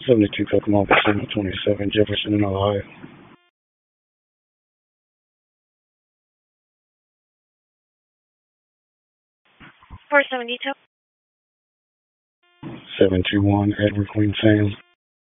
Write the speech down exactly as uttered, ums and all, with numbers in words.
seventy-two Kokomo, twenty-seven Jefferson in Ohio. four seventy-two. seven two one Edward Queen Sam.